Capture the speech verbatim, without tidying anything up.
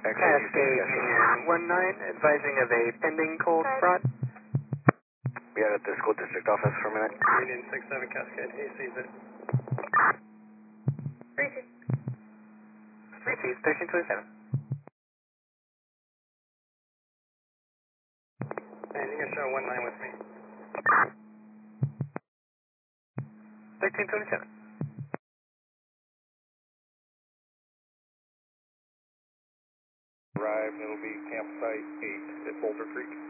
Cascade Union one nine, advising of a pending cold front. Be out at the school district office for a minute. Union six seven Cascade, A C Z. Repeat. Repeat, thirteen twenty-seven. And you can show one nine with me. thirteen twenty-seven. Arrive, it'll be campsite eight at Boulder Creek.